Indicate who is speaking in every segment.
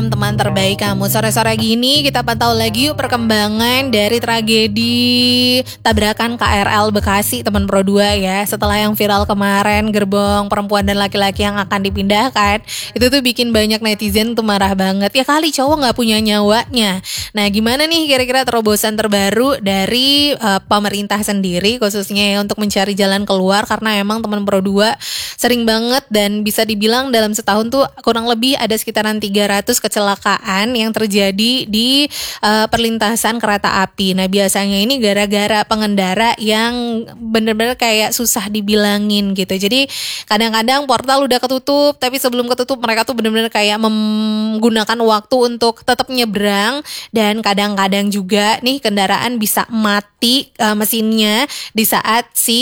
Speaker 1: malam teman terbaik kamu. Sore-sore gini kita pantau lagi yuk perkembangan dari tragedi tabrakan KRL Bekasi teman Pro 2 ya. Setelah yang viral kemarin gerbong perempuan dan laki-laki yang akan dipindahkan, itu tuh bikin banyak netizen tuh marah banget. Ya kali cowok gak punya nyawanya. Nah gimana nih kira-kira terobosan terbaru dari pemerintah sendiri khususnya ya untuk mencari jalan keluar, karena emang teman Pro 2 sering banget dan bisa dibilang dalam setahun tuh kurang lebih ada sekitaran 300 kecelakaan yang terjadi di perlintasan kereta api. Nah biasanya ini gara-gara pengendara yang bener-bener kayak susah dibilangin gitu. Jadi kadang-kadang portal udah ketutup, tapi sebelum ketutup mereka tuh bener-bener kayak menggunakan waktu untuk tetap nyebrang. Dan kadang-kadang juga nih kendaraan bisa mati mesinnya di saat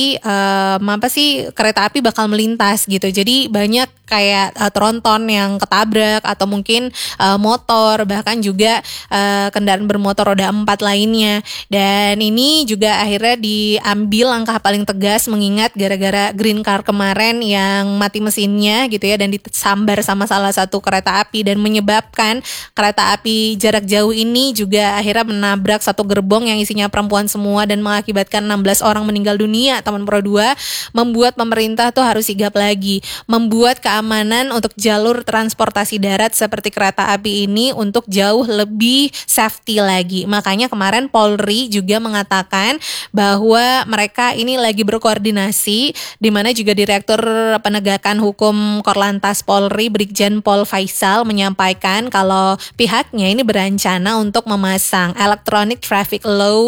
Speaker 1: kereta api bakal melintas gitu. Jadi banyak kayak tronton yang ketabrak atau mungkin motor, bahkan juga kendaraan bermotor roda 4 lainnya. Dan ini juga akhirnya diambil langkah paling tegas mengingat gara-gara Green Car kemarin yang mati mesinnya gitu ya, dan disambar sama salah satu kereta api dan menyebabkan kereta api jarak jauh ini juga akhirnya menabrak satu gerbong yang isinya perempuan semua dan mengakibatkan 16 orang meninggal dunia. Teman Pro 2 membuat pemerintah tuh harus sigap lagi, membuat keamanan untuk jalur transportasi darat seperti kereta api ini untuk jauh lebih safety lagi. Makanya kemarin Polri juga mengatakan bahwa mereka ini lagi berkoordinasi, di mana juga Direktur Penegakan Hukum Korlantas Polri Brigjen Pol Faisal menyampaikan kalau pihaknya ini berencana untuk memasang Electronic Traffic Law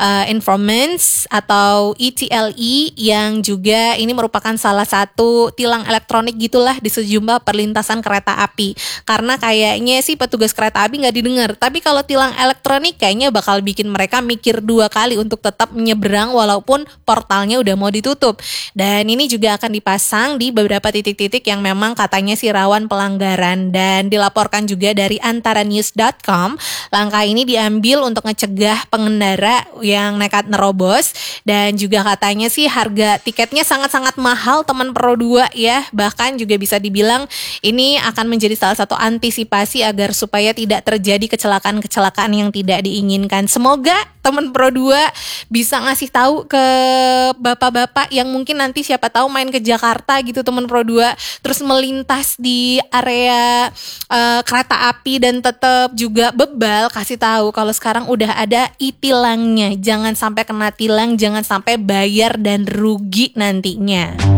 Speaker 1: Enforcement atau ETLE yang juga ini merupakan salah satu tilang elektronik gitulah di sejumlah perlintasan kereta api. Karena kayaknya sih petugas kereta api nggak didengar, tapi kalau tilang elektronik kayaknya bakal bikin mereka mikir 2 kali untuk tetap menyeberang walaupun portalnya udah mau ditutup. Dan ini juga akan dipasang di beberapa titik-titik yang memang katanya sih rawan pelanggaran. Dan dilaporkan juga dari antaranews.com, langkah ini diambil untuk ngecegah pengendara yang nekat nerobos. Dan juga katanya sih harga tiketnya sangat-sangat mahal teman Pro 2 ya. Bahkan juga bisa dibilang ini akan menjadi salah satu antisipasi agar supaya tidak terjadi kecelakaan-kecelakaan yang tidak diinginkan. Semoga teman Pro 2 bisa ngasih tahu ke bapak-bapak yang mungkin nanti siapa tahu main ke Jakarta gitu teman Pro 2, terus melintas di area kereta api dan tetap juga bebal, kasih tahu kalau sekarang udah ada e-tilangnya. Jangan sampai kena tilang, jangan sampai bayar dan rugi nantinya.